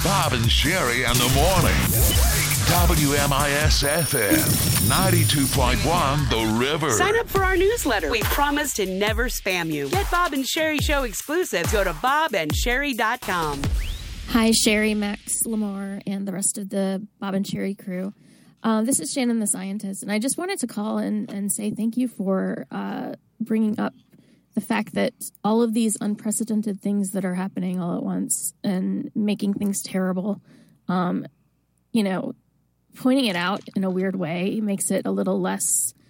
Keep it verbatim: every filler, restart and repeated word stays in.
Bob and Sherry in the morning. W M I S F M ninety-two point one The River. Sign up for our newsletter. We promise to never spam you. Get Bob and Sherry Show exclusives. Go to bob and sherry dot com. Hi, Sherry, Max, Lamar, and the rest of the Bob and Sherry crew. Uh, this is Shannon the Scientist, and I just wanted to call and, and say thank you for uh, bringing up the fact that all of these unprecedented things that are happening all at once and making things terrible, um, you know, pointing it out in a weird way makes it a little less